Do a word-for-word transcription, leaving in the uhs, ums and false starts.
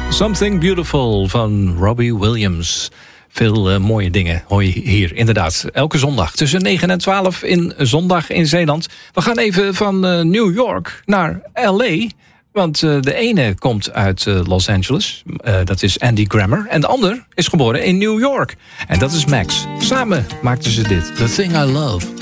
Something Beautiful van Robbie Williams. Veel uh, mooie dingen hoor je hier inderdaad. Elke zondag tussen negen en twaalf in Zondag in Zeeland. We gaan even van uh, New York naar L A. Want uh, de ene komt uit uh, Los Angeles. Uh, dat is Andy Grammer. En de ander is geboren in New York. En dat is Max. Samen maakten ze dit. The Thing I Love.